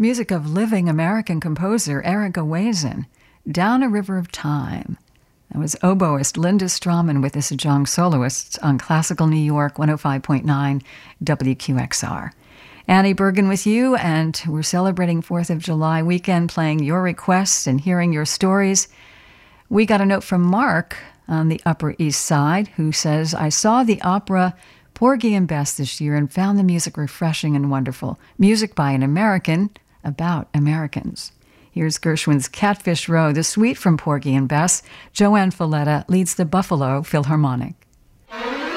Music of living American composer Erica Wazen, Down a River of Time. That was oboist Linda Strawman with the Sejong Soloists on Classical New York 105.9 WQXR. Annie Bergen with you, and we're celebrating 4th of July weekend, playing your requests and hearing your stories. We got a note from Mark on the Upper East Side who says, I saw the opera Porgy and Bess this year and found the music refreshing and wonderful. Music by an American about Americans. Here's Gershwin's Catfish Row, the suite from Porgy and Bess. Joanne Falletta leads the Buffalo Philharmonic.